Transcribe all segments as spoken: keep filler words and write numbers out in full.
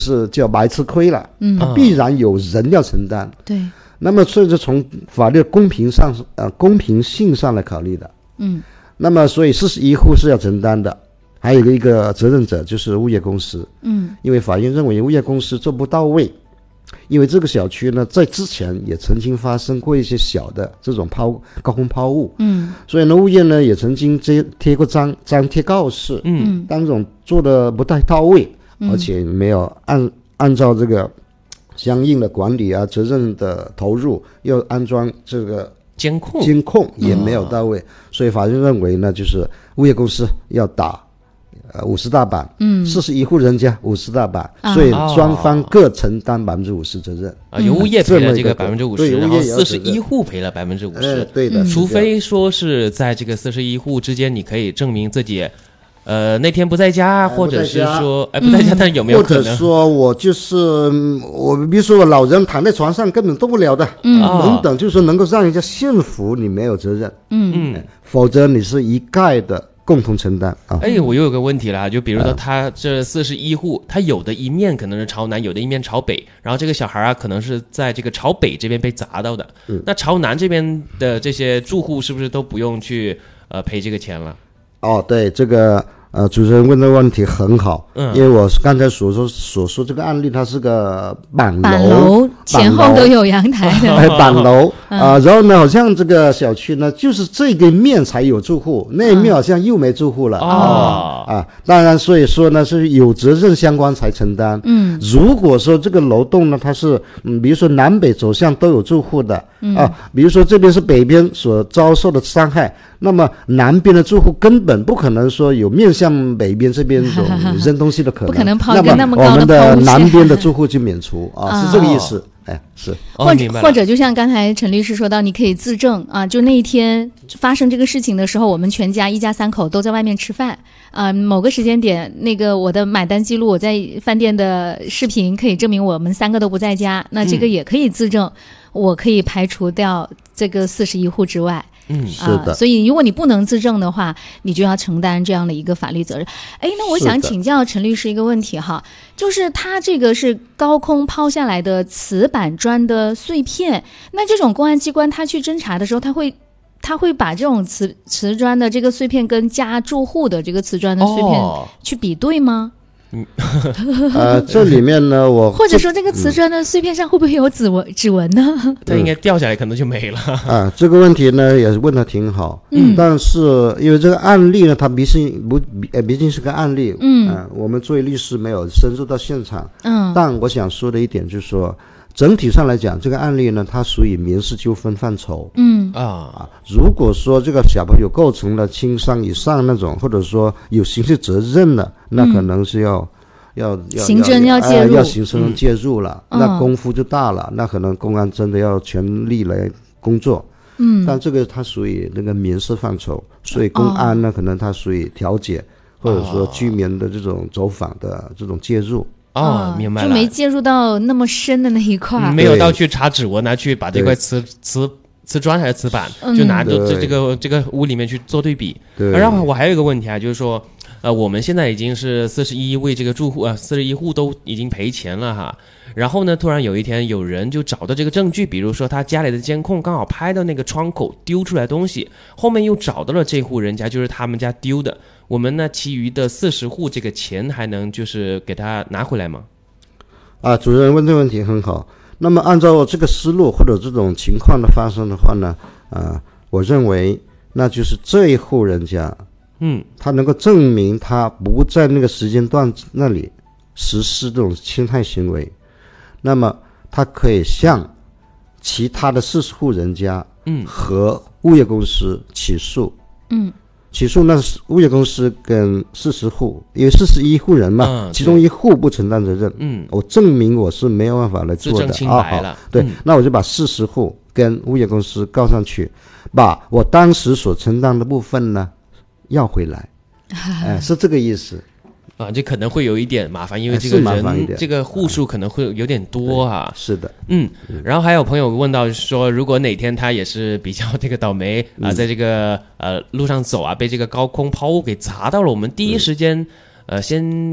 是叫白吃亏了，嗯，它必然有人要承担。 对， 那么这是从法律公平上呃公平性上来考虑的。嗯，那么所以四十一户是要承担的，还有一个一个责任者就是物业公司。嗯，因为法院认为物业公司做不到位，因为这个小区呢在之前也曾经发生过一些小的这种抛高空抛物。嗯，所以呢物业呢也曾经贴贴过张张贴告示。嗯，当这种做的不太到位。而且没有按按照这个相应的管理啊责任的投入，又安装这个监控监控也没有到位，嗯、所以法院认为呢，就是物业公司要打呃五十大板，嗯，四十一户人家五十大板，啊、所以双方各承担百分之五十责任啊，由物业赔了这个百分之五十，然后四十一户赔了百分之五十， 对的， 除非说是在这个四十一户之间，你可以证明自己。呃，那天不在家，或者是说，哎，不在家，但有没有可能？ 或者说我就是我，比如说我老人躺在床上根本动不了的，嗯，等等，就是说能够让人家信服你没有责任，嗯嗯，否则你是一概的共同承担啊。 哎，我又有个问题了，就比如说他这四十一户，他有的一面可能是朝南，有的一面朝北，然后这个小孩啊，可能是在这个朝北这边被砸到的，嗯，那朝南这边的这些住户是不是都不用去呃赔这个钱了？ 哦，对，这个呃，主持人问的问题很好，嗯，因为我刚才所说所说这个案例，它是个板楼， 板楼前后都有阳台的， 哎，板楼啊、呃，然后呢，好像这个小区呢，就是这个面才有住户，那一面好像又没住户了，哦、啊，啊，当然，所以说呢，是有责任相关才承担，嗯，如果说这个楼栋呢，它是嗯，比如说南北走向都有住户的，嗯、啊，比如说这边是北边所遭受的伤害。那么南边的住户根本不可能说有面向北边这边这种扔东西的可能， 不可能抛一个那么高的抛物线。 那么我们的南边的住户就免除啊，是这个意思。哎，是， 或者、哦、或者就像刚才陈律师说到，你可以自证啊，就那一天发生这个事情的时候，我们全家一家三口都在外面吃饭啊，某个时间点，那个我的买单记录，我在饭店的视频可以证明我们三个都不在家，那这个也可以自证，嗯、我可以排除掉这个四十一户之外。 嗯，是的、 啊。所以如果你不能自证的话，你就要承担这样的一个法律责任。哎，那我想请教陈律师一个问题哈，就是他这个是高空抛下来的瓷板砖的碎片，那这种公安机关他去侦查的时候，他会他会把这种瓷瓷砖的这个碎片跟家住户的这个瓷砖的碎片去比对吗？ 嗯，呃，这里面呢，我或者说这个瓷砖的碎片上会不会有指纹指纹呢？ 它应该掉下来可能就没了。 啊，这个问题呢也是问得挺好。嗯，但是因为这个案例呢，它毕竟不呃毕竟是个案例。嗯、呃，我们作为律师没有深入到现场。嗯，但我想说的一点就是说，整体上来讲，这个案例呢，它属于民事纠纷范畴。嗯啊，如果说这个小朋友构成了轻伤以上那种，或者说有刑事责任的，那可能是要、嗯、要要行政要介入， 呃、要行政介入了、嗯，那功夫就大了、嗯，那可能公安真的要全力来工作。嗯，但这个它属于那个民事范畴，所以公安呢，哦、可能它属于调解，或者说居民的这种走访的这种介入。 哦，明白了， 就没介入到那么深的那一块、 嗯，没有到去查指纹，拿去把这块瓷瓷瓷砖还是瓷板，就拿着这这个这个屋里面去做对比。对，然后我还有一个问题啊，就是说，呃，我们现在已经是四十一位这个住户啊，四十一户都已经赔钱了哈。然后呢，突然有一天有人就找到这个证据，比如说他家里的监控刚好拍到那个窗口丢出来东西，后面又找到了这户人家，就是他们家丢的。我们呢，其余的四十户这个钱还能就是给他拿回来吗？ 啊，主任问这个问题很好。那么按照这个思路或者这种情况的发生的话呢，啊，我认为那就是这一户人家，嗯，他能够证明他不在那个时间段那里实施这种侵害行为，那么他可以向其他的四十户人家，嗯，和物业公司起诉，嗯。起诉那物业公司跟四十户，因为四十一户人嘛、嗯，其中一户不承担责任，嗯，我证明我是没有办法来做的， 自证清白了、 啊、对、嗯，那我就把四十户跟物业公司告上去，把我当时所承担的部分呢要回来，哎，是这个意思。 啊，这可能会有一点麻烦，因为这个人这个户数可能会有点多啊。 是的， 嗯，然后还有朋友问到说，如果哪天他也是比较这个倒霉啊、呃，在这个呃路上走啊，被这个高空抛物给砸到了，我们第一时间、嗯、呃先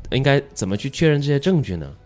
应该怎么去确认这些证据呢？